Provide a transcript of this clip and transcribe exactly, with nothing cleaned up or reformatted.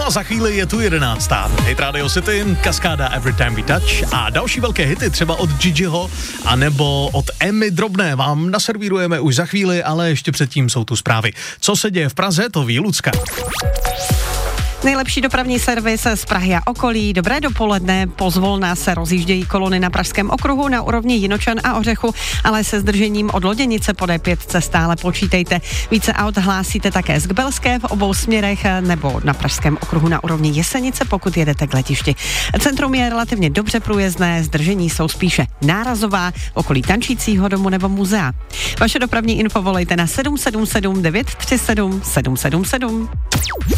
a za chvíli je tu jedenáctá. Hit Radio City, Kaskáda Every Time We Touch a další velké hity třeba od Gigiho a nebo od Emmy Drobné vám naservírujeme už za chvíli, ale ještě předtím jsou tu zprávy. Co se děje v Praze, to ví Lucka. Nejlepší dopravní servis z Prahy a okolí. Dobré dopoledne, pozvolna se rozjíždějí kolony na Pražském okruhu na úrovni Jinočan a Ořechu, ale se zdržením od Loděnice po D pět stále počítejte. Více aut hlásíte také z Kbelské v obou směrech nebo na Pražském okruhu na úrovni Jesenice, pokud jedete k letišti. Centrum je relativně dobře průjezdné, zdržení jsou spíše nárazová, okolí Tančícího domu nebo muzea. Vaše dopravní info volejte na sedm sedm sedm devět tři sedm sedm sedm sedm.